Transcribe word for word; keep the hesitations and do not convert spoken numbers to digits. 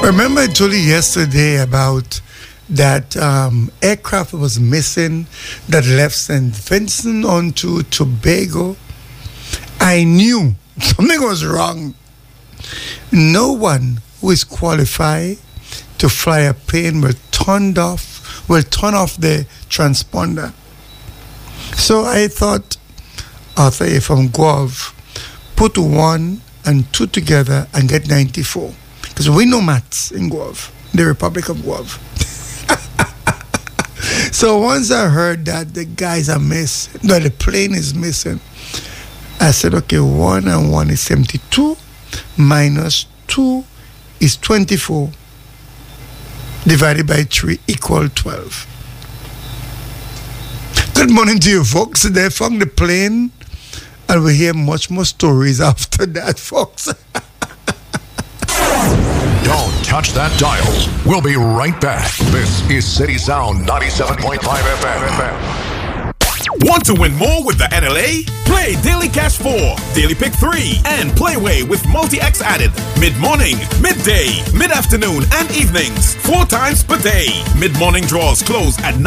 Remember I told you yesterday about that um, aircraft was missing that left Saint Vincent onto Tobago. I knew something was wrong. No one who is qualified to fly a plane will turn off will turn off the transponder. So I thought, Arthur, if I'm Guav, put one and two together and get ninety-four. Because we know maths in Guav, the Republic of Guav. So once I heard that the guys are missing, that the plane is missing, I said, okay, one and one is seventy-two, minus two is twenty-four, divided by three equal twelve. Good morning to you, folks. They found the plane, and we'll hear much more stories after that, folks. Don't touch that dial. We'll be right back. This is City Sound ninety-seven point five F M. Want to win more with the N L A? Play Daily Cash four, Daily Pick three, and Playway with Multi-X added. Mid-morning, midday, mid-afternoon, and evenings. Four times per day. Mid-morning draws close at